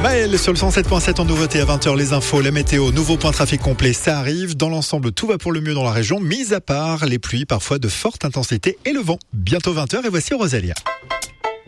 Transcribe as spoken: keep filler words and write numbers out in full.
Maël sur le cent sept virgule sept en nouveauté à vingt heures, les infos, la météo, nouveau point trafic complet, ça arrive. Dans l'ensemble, tout va pour le mieux dans la région, mis à part les pluies parfois de forte intensité et le vent. Bientôt vingt heures et voici Rosalia.